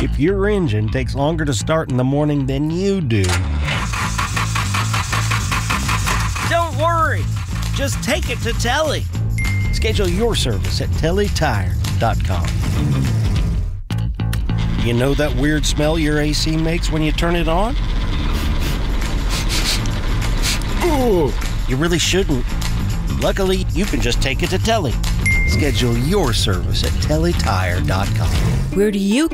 if your engine takes longer to start in the morning than you do, don't worry. Just take it to Telly. Schedule your service at tellytire.com. You know that weird smell your AC makes when you turn it on? Ooh, you really shouldn't. Luckily, you can just take it to Telly. Schedule your service at tellytire.com. Where do you